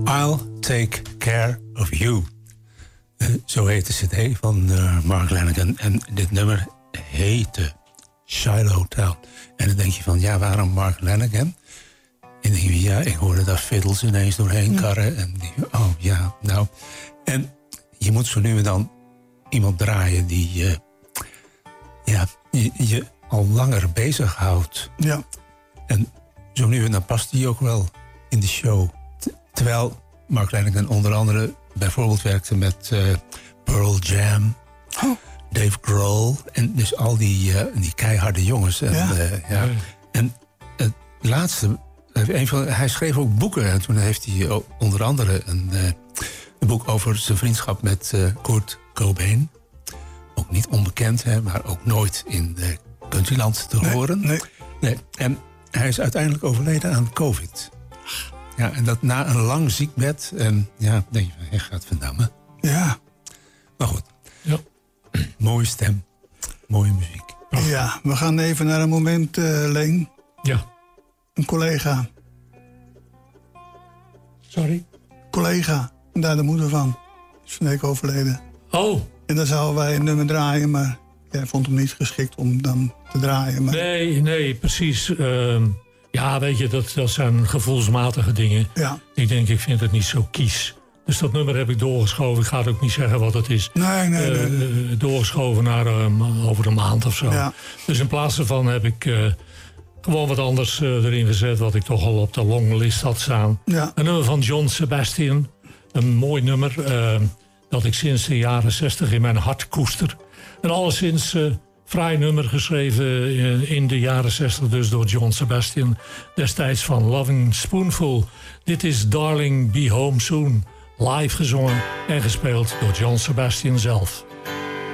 I'll Take Care of You. Zo heet de cd van Mark Lanegan. En dit nummer heette Shiloh Town. En dan denk je van, ja, waarom Mark Lanegan? En dan denk je, ja, ik hoorde daar fiddles ineens doorheen karren. En oh ja, nou. En je moet zo nu en dan iemand draaien die je al langer bezighoudt. Ja. En zo nu en dan past die ook wel in de show. Terwijl Mark Lanegan onder andere bijvoorbeeld werkte met Pearl Jam, Dave Grohl en dus al die keiharde jongens. En, en het laatste, hij schreef ook boeken en toen heeft hij onder andere een boek over zijn vriendschap met Kurt Cobain. Ook niet onbekend, hè, maar ook nooit in countryland te horen. Nee. En hij is uiteindelijk overleden aan COVID. Ja, en dat na een lang ziekbed. En ja, denk je van, hij gaat verdammen. Ja. Maar goed. Ja. Mooie stem. Mooie muziek. Ja, we gaan even naar een moment, Leen. Ja. Een collega. Sorry? Collega. En daar de moeder van. Is van de week overleden. Oh. En dan zouden wij een nummer draaien, maar jij vond hem niet geschikt om dan te draaien. Maar... Nee, precies. Ja, weet je, dat zijn gevoelsmatige dingen. Ja. Ik vind het niet zo kies. Dus dat nummer heb ik doorgeschoven. Ik ga het ook niet zeggen wat het is. Nee. Doorgeschoven naar over een maand of zo. Ja. Dus in plaats daarvan heb ik gewoon wat anders erin gezet... wat ik toch al op de longlist had staan. Ja. Een nummer van John Sebastian. Een mooi nummer dat ik sinds de jaren 60 in mijn hart koester. En alleszins... Vrij nummer geschreven in de jaren 60 dus door John Sebastian. Destijds van Loving Spoonful. Dit is Darling Be Home Soon. Live gezongen en gespeeld door John Sebastian zelf.